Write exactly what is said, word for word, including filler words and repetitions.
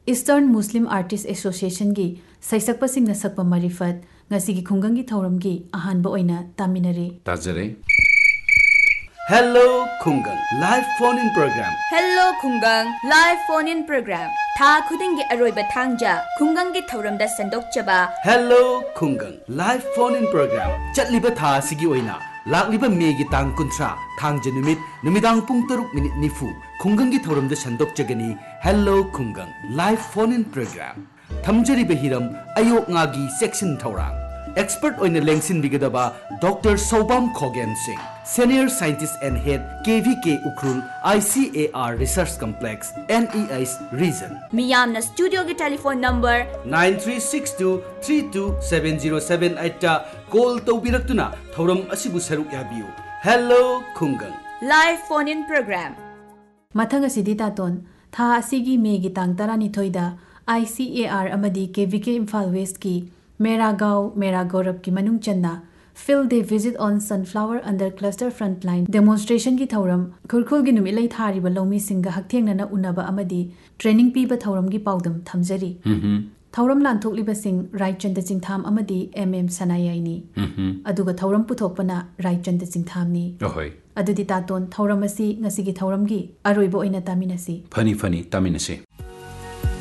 eastern मुस्लिम artist association की सैसक्पसिंग सकप मरिफत ngasi khungang gi thauram gi ahanba oina taminare tajare Hello Khungang live phone in program Hello Khungang live phone in program tha khuding gi aroiba thangja khungang gi thauram da sandok chaba Hello Khungang live phone in program chatliba tha sigi oina lakliba me gi tang kuntra thangja numit numidang pung taruk minute nifu khungang gi thauram da sandok chagani Hello Khungang live phone in program Thamjari Behiram Ayok Ngagi Section Taurang Expert on the Lengsin Bigadaba Doctor Sobam Khogen Singh Senior Scientist and Head K V K Ukrul I C A R Research Complex N E S Region Miyamna Studio ki telephone number nine three six two three two seven zero seven eight ta call tawbiraktuna thauram asibu saruk yabiu Hello Khungang live phone in program Mathang asidi taton tha asigi me gi tang tarani thoida I C A R amadi K V K Imphal West ki Mera Gaon Mera Gaurav ki manung channa field day visit on sunflower under cluster frontline demonstration ki thauram khurkhul gi numilai thari ba lomi singa haktheng na unaba amadi training pi ba thauram gi paudam thamjari thauram lanthok liba sing Raichand Chingtham amadi M M Sanayai ni aduga thauram puthokpana Raichand Chingtham ni ohoi adudi taton thauram asi ngasi gi thauram gi aroiba oina taminasi phani phani taminasi